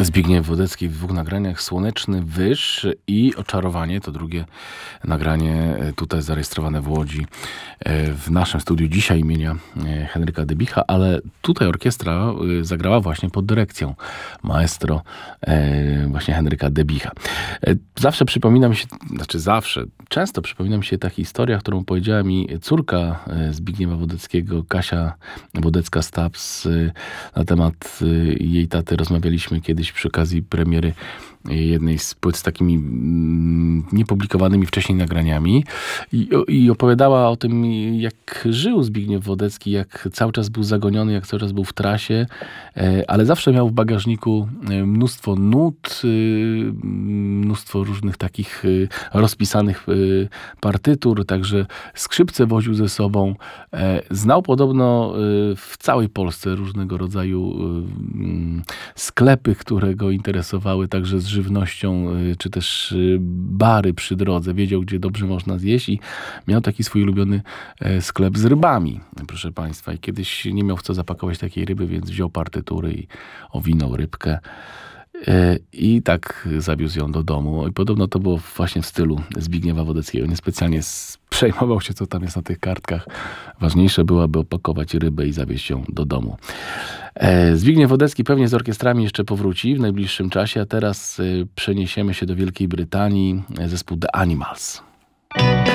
Zbigniew Wodecki w 2 nagraniach: Słoneczny Wyż i Oczarowanie. To drugie nagranie tutaj zarejestrowane w Łodzi, w naszym studiu dzisiaj imienia Henryka Debicha, ale tutaj orkiestra zagrała właśnie pod dyrekcją maestro właśnie Henryka Debicha. Często przypomina mi się ta historia, którą powiedziała mi córka Zbigniewa Wodeckiego, Kasia Wodecka-Stabs, na temat jej taty. Rozmawialiśmy kiedyś przy okazji premiery jednej z płyt z takimi niepublikowanymi wcześniej nagraniami i opowiadała o tym, jak żył Zbigniew Wodecki, jak cały czas był zagoniony, jak cały czas był w trasie, ale zawsze miał w bagażniku mnóstwo nut, mnóstwo różnych takich rozpisanych partytur, także skrzypce woził ze sobą. Znał podobno w całej Polsce różnego rodzaju sklepy, które go interesowały, także z żywnością, czy też bary przy drodze. Wiedział, gdzie dobrze można zjeść i miał taki swój ulubiony sklep z rybami, proszę Państwa. I kiedyś nie miał w co zapakować takiej ryby, więc wziął partytury i owinął rybkę. I tak zawiózł ją do domu. I podobno to było właśnie w stylu Zbigniewa Wodeckiego. Niespecjalnie przejmował się, co tam jest na tych kartkach. Ważniejsze było, aby opakować rybę i zawieźć ją do domu. Zbigniew Wodecki pewnie z orkiestrami jeszcze powróci w najbliższym czasie, a teraz przeniesiemy się do Wielkiej Brytanii. Zespół The Animals.